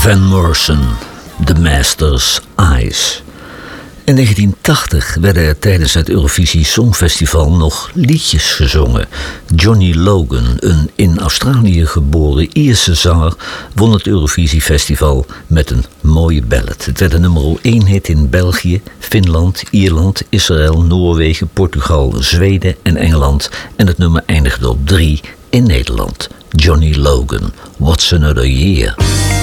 Van Morrison, The Master's Eyes. In 1980 werden er tijdens het Eurovisie Songfestival nog liedjes gezongen. Johnny Logan, een in Australië geboren Ierse zanger, won het Eurovisiefestival met een mooie ballad. Het werd een nummer 1 hit in België, Finland, Ierland, Israël, Noorwegen, Portugal, Zweden en Engeland. En het nummer eindigde op 3 in Nederland. Johnny Logan, What's Another Year?